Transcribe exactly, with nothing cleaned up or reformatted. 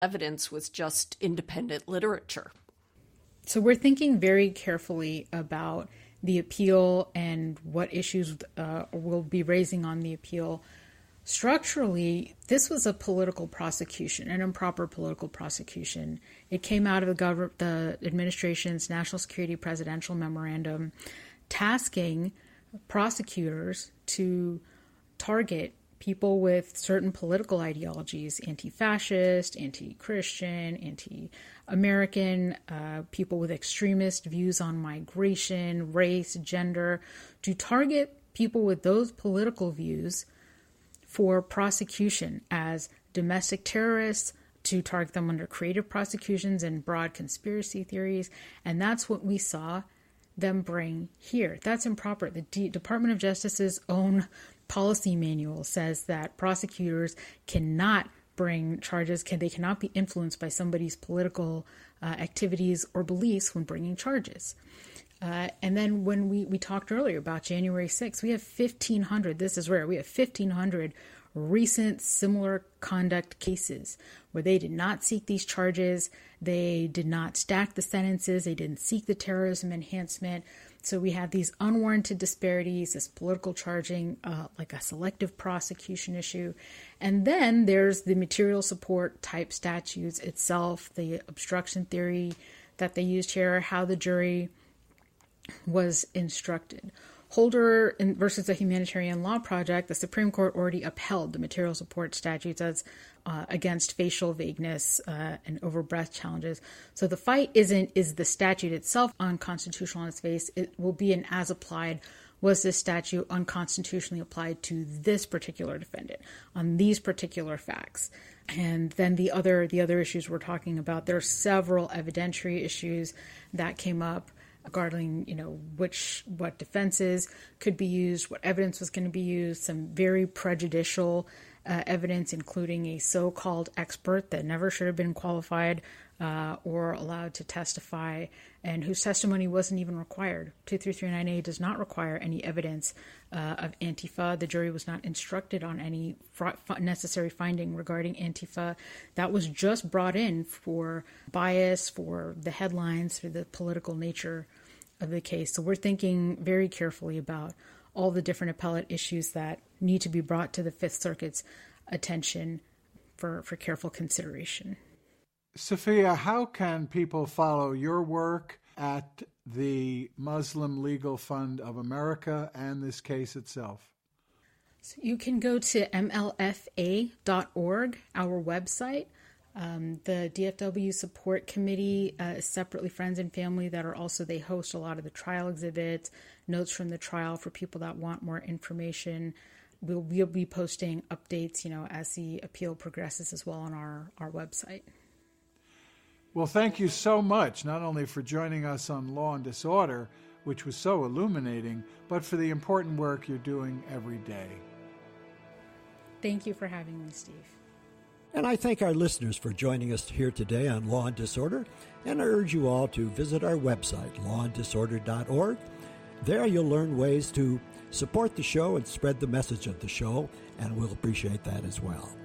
evidence was just independent literature. So we're thinking very carefully about the appeal and what issues uh, we'll be raising on the appeal. Structurally, this was a political prosecution, an improper political prosecution. It came out of the, gov- the administration's national security presidential memorandum tasking prosecutors to target people with certain political ideologies, anti-fascist, anti-Christian, anti-American, uh, people with extremist views on migration, race, gender, to target people with those political views for prosecution as domestic terrorists, to target them under creative prosecutions and broad conspiracy theories. And that's what we saw them bring here. That's improper. The D- Department of Justice's own policy manual says that prosecutors cannot bring charges, can they cannot be influenced by somebody's political uh, activities or beliefs when bringing charges. Uh, and then when we, we talked earlier about January sixth, we have fifteen hundred, this is rare, we have fifteen hundred recent similar conduct cases where they did not seek these charges, they did not stack the sentences, they didn't seek the terrorism enhancement. So we have these unwarranted disparities, this political charging, uh, like a selective prosecution issue. And then there's the material support type statutes itself, the obstruction theory that they used here, how the jury was instructed. Holder versus the Humanitarian Law Project, the Supreme Court already upheld the material support statutes as uh, against facial vagueness uh, and overbreadth challenges. So the fight isn't, is the statute itself unconstitutional on its face? It will be an as applied. Was this statute unconstitutionally applied to this particular defendant on these particular facts? And then the other, the other issues we're talking about, there are several evidentiary issues that came up regarding, you know, which, what defenses could be used, what evidence was going to be used, some very prejudicial uh, evidence, including a so-called expert that never should have been qualified uh, or allowed to testify, and whose testimony wasn't even required. two three three nine A does not require any evidence uh, of Antifa. The jury was not instructed on any fr- necessary finding regarding Antifa. That was just brought in for bias, for the headlines, for the political nature of the case. So we're thinking very carefully about all the different appellate issues that need to be brought to the Fifth Circuit's attention for, for careful consideration. Sophia, how can people follow your work at the Muslim Legal Fund of America and this case itself? So you can go to M L F A dot org, our website. Um, the D F W Support Committee uh, is separately friends and family that are also, they host a lot of the trial exhibits, notes from the trial for people that want more information. We'll, we'll be posting updates, you know, as the appeal progresses as well on our, our website. Well, thank you so much, not only for joining us on Law and Disorder, which was so illuminating, but for the important work you're doing every day. Thank you for having me, Steve. And I thank our listeners for joining us here today on Law and Disorder, and I urge you all to visit our website, law and disorder dot org. There you'll learn ways to support the show and spread the message of the show, and we'll appreciate that as well.